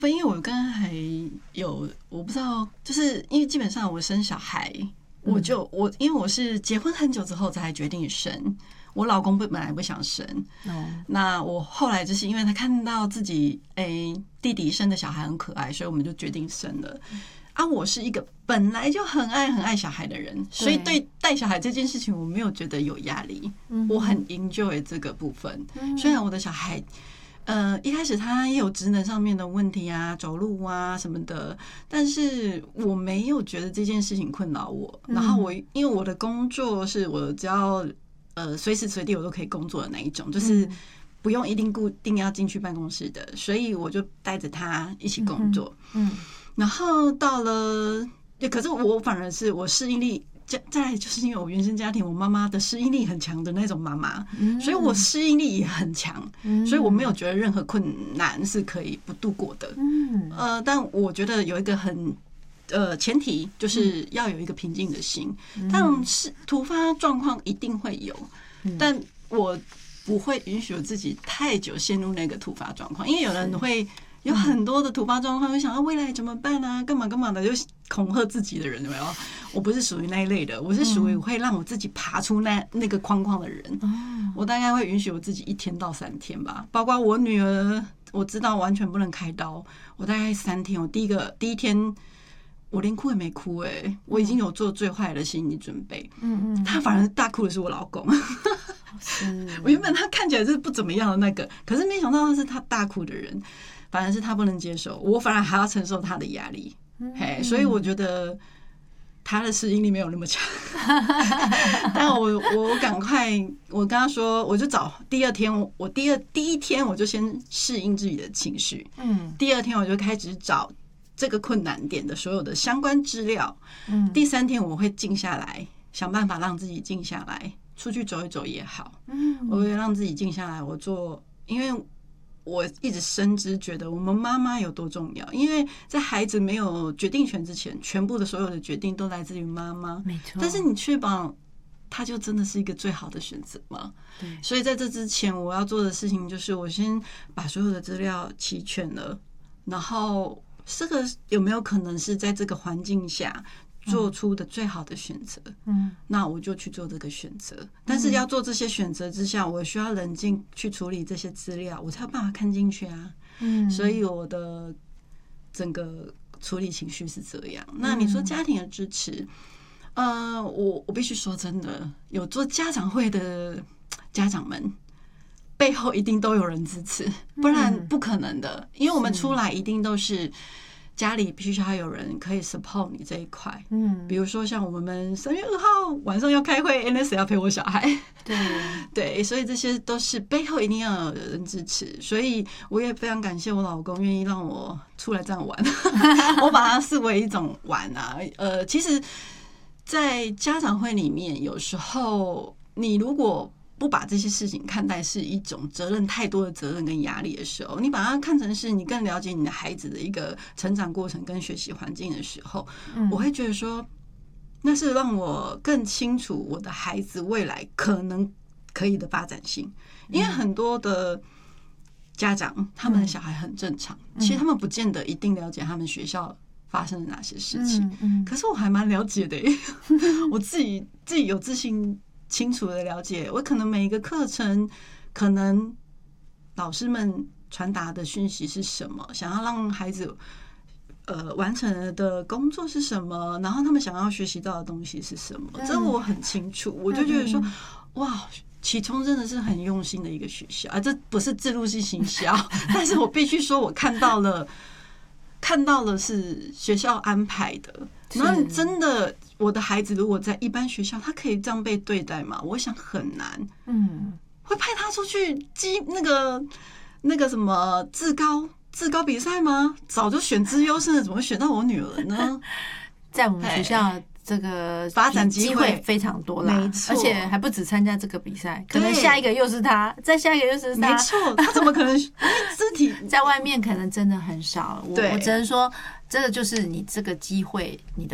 因为我刚才我不知道，就是因为基本上我生小孩，因为我是结婚很久之后才决定生，我老公本来不想生，那我后来就是因为他看到自己弟弟生的小孩很可爱，所以我们就决定生了。我是一个本来就很爱小孩的人，所以对带小孩这件事情我没有觉得有压力，我很 enjoy 这个部分。虽然我的小孩一开始他也有职能上面的问题啊，走路啊什么的，但是我没有觉得这件事情困扰我。然后因为我的工作是我只要随时随地我都可以工作的那一种，就是不用一定固定要进去办公室的，所以我就带着他一起工作。然后到了，可是我反而是我适应力，再来就是因为我原生家庭，我妈妈的适应力很强的那种妈妈，所以我适应力也很强，所以我没有觉得任何困难是可以不度过的。但我觉得有一个很前提就是要有一个平静的心，但是突发状况一定会有，但我不会允许我自己太久陷入那个突发状况，因为有人会有很多的突发状况，会想到未来怎么办啊，干嘛干嘛的，就恐吓自己的人有没有？我不是属于那一类的，我是属于会让我自己爬出那个框框的人。我大概会允许我自己1天到3天吧，包括我女儿，我知道完全不能开刀，我大概3天，我第一天我连哭也没哭，我已经有做最坏的心理准备。他反而大哭的是我老公。我原本他看起来是不怎么样的那个，可是没想到他是他大哭的人，反而是他不能接受，我反而还要承受他的压力。所以我觉得他的适应力没有那么强。但我赶快，我跟他说，我就找第二天，我第一天我就先适应自己的情绪，第二天我就开始找这个困难点的所有的相关资料，第3天我会静下来，想办法让自己静下来，出去走一走也好，我会让自己静下来。因为我一直深知觉得我们妈妈有多重要，因为在孩子没有决定权之前，全部的所有的决定都来自于妈妈，没错。但是你确保他就真的是一个最好的选择吗？所以在这之前，我要做的事情就是我先把所有的资料齐全了，然后这个有没有可能是在这个环境下做出的最好的选择？那我就去做这个选择。但是要做这些选择之下，我需要冷静去处理这些资料，我才有办法看进去啊。所以我的整个处理情绪是这样。那你说家庭的支持，我必须说真的，有做家长会的家长们背后一定都有人支持，不然不可能的。因为我们出来一定都是家里必须要有人可以 support 你这一块。比如说像我们3月2号晚上要开会 ，NS 要陪我小孩，对，所以这些都是背后一定要有人支持。所以我也非常感谢我老公愿意让我出来这样玩，我把它视为一种玩啊。其实，在家长会里面，有时候你如果不把这些事情看待是一种责任太多的责任跟压力的时候，你把它看成是你更了解你的孩子的一个成长过程跟学习环境的时候，我会觉得说，那是让我更清楚我的孩子未来可能可以的发展性。因为很多的家长他们的小孩很正常，其实他们不见得一定了解他们学校发生了哪些事情，可是我还蛮了解的耶。我自己有自信清楚的了解，我可能每一个课程，可能老师们传达的讯息是什么，想要让孩子完成的工作是什么，然后他们想要学习到的东西是什么，这我很清楚。我就觉得说，哇，启聪真的是很用心的一个学校啊，这不是置入性行销，但是我必须说，我看到了是学校安排的。那真的，我的孩子如果在一般学校，他可以这样被对待吗？我想很难。会派他出去那个什么自高比赛吗？早就选资优生了，怎么会选到我女儿呢？ 在我们学校，这个发展机会非常多啦，而且还不止参加这个比赛，可能下一个又是他，再下一个又是他。 没错，他怎么可能？肢体在外面可能真的很少。我只能说，这个就是你这个机会，你的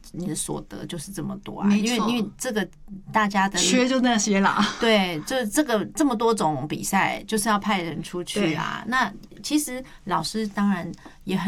你的所得就是这么多啊，因为这个大家的缺就那些啦。 对，就这么多种比赛，就是要派人出去啊。那其实老师当然也很